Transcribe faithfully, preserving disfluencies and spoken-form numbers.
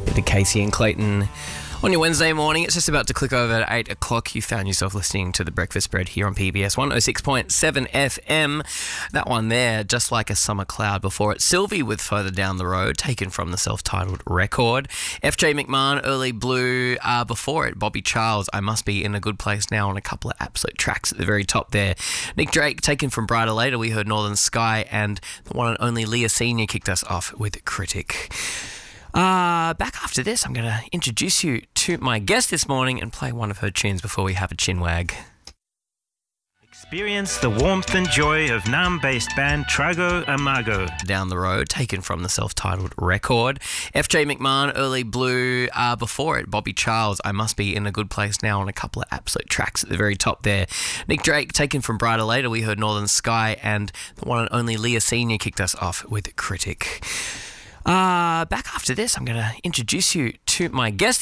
Bit of Casey and Clayton on your Wednesday morning. It's just about to click over at eight o'clock. You found yourself listening to The Breakfast Spread here on P B S one oh six point seven F M. That one there, Just Like a Summer Cloud. Before it, Sylvie with Further Down the Road, taken from the self-titled record. F J McMahon, Early Blue. Uh, before it, Bobby Charles, I Must Be in a Good Place Now, on a couple of absolute tracks at the very top there. Nick Drake, taken from Brighter Later. We heard Northern Sky, and the one and only Leah Senior kicked us off with Critic. Uh, back after this, I'm going to introduce you to my guest this morning and play one of her tunes before we have a chin wag. Experience the warmth and joy of Nam-based band Trago Amago. Down the Road, taken from the self-titled record. F J McMahon, Early Blue. Uh, before it, Bobby Charles, I Must Be in a Good Place Now, on a couple of absolute tracks at the very top there. Nick Drake, taken from Brighter Later. We heard Northern Sky, and the one and only Leah Senior kicked us off with Critic. Uh, back after this, I'm going to introduce you to my guest